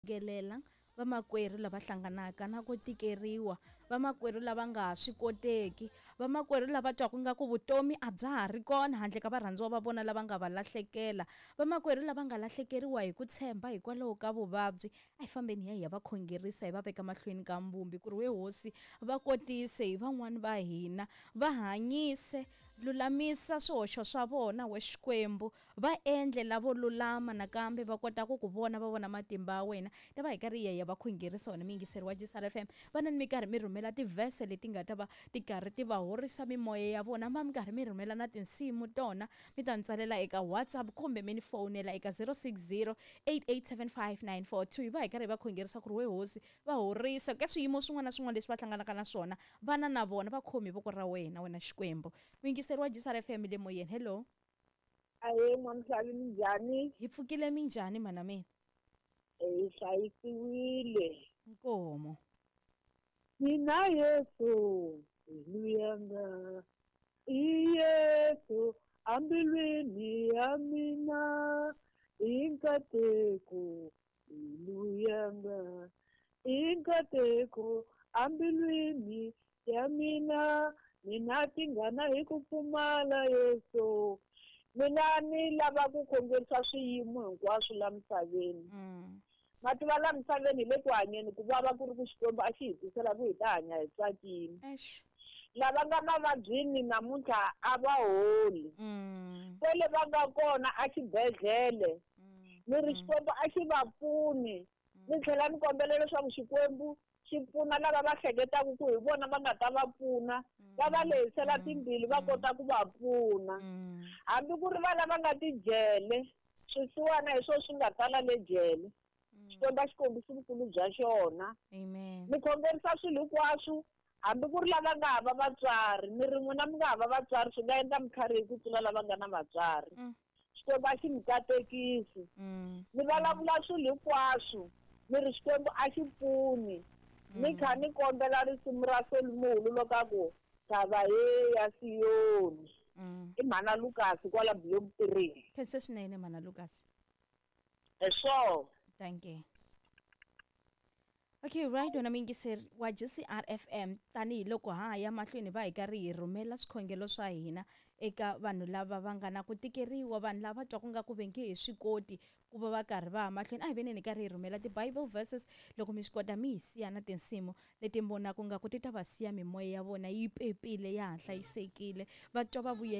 gelela vamakwerhu lava hlanganaka na ku tikeriwa, vamakwerhu lava nga ha swi koteki, vamakwerhu lava twaku ingaku vutomi a bya ha ri kona handle ka varhandziwa va vona lava nga va lahlekela, vamakwerhu lava nga lahlekeriwa hi ku tshemba hikwalaho ka vuvabyi. A hi fambeni hi ya va khongerisa hi va veka mahlweni ka mbumbi ku ri we hosi va kotise hi van'wani va hina, va hanyise, lulamisa swihoxo swa vona we Xikwembu, va endle lavo lulama nakambe va kota ku ku vona va vona matimba ya wena. Ta va hi karhi hi ya va khongerisa wena muyingiseri wa Jesara FM. Vana ni mi karhi mi rhumela tivhese leti nga ta va ti karhi ti va horisa mimoya ya vona, va mi karhi mi rhumela na tinsimu tona mi ta ni tsalela eka WhatsApp kumbe mi ni fonela eka 060 8875942. Hi va hi karhi hi va khongerisa ku ri we hosi va horisa ka swiyimo swin'wana na swin'wana leswi va hlanganaka na swona, vana na vona va khomi voko ra wena Xikwembu. Muyingiseri wa Jesara FM le moyeni. Hello, Ahee N'wamhlali minjhani? hi pfukile minjhani mana mina? Hi hlayisiwile. Nkomo. Mina Yesu iluyanga, i Yesu ambilwini ya mina, inkateko iluyanga, inkateko ambilwini ya mina, mina tingana hi ku pfumala Yesu. Mina ni lava ku khongerisa swiyimo hinkwaswo la misaveni. Mativa la misaveni hi le ku hanyeni ku vava ku ri ku Xikwembu a xi hi tisela ku hi ta hanya hi tsakile. Lava nga mavabyini namuntlha a va holi. Kwele va nga kona a xibedhlele. Ni ri Xikwembu a xi va pfuni. Ni tlhela ni kombela leswaku Xikwembu xi pfuna lava va hleketaka ku hi vona va nga ta va pfuna, va va lehisela timbilu va kota ku va pfuna. Hambi ku ri vana va nga tijele, swisiwana hi swona swi nga tala le jele. Xikwembu a xi kombisi vukulu bya xona. Amen. Ni khongerisa swilo hinkwaswo, hambi ku ri lava nga hava vatswari, ni ri n'wina mi nga hava vatswari swi nga endla mi tlharihi ku tlula lava nga na vatswari. Xikwembu a xi mi katekisi. Ni vulavula swilo hinkwaswo, ni ri Xikwembu a xi pfuni. Ni kha ni kombela risimu ra Solomon lo ka ku thava ye ya Siyoni. I Mana Lucas kwala Block 3. Khense swinene Mana Lucas. Sure. Thank you. Okay, right, wena muyingiseri wa Jesara FM tanihiloko ha ya mahlweni va hi karhi hi rhumela swikhongelo swa hina eka vanhu lava va nga na ku tikeriwa, vanhu lava twaku nga ku vengi hi swi koti ku va va karhi va ya mahlweni. A hi veneni hi karhi hi rhumela ti-Bible verses loko mi swi kota mi hi siya na tinsimu leti vonaku nga ku ti ta va siya mimoya ya vona yi pepile ya ha hlayisekile, va twa va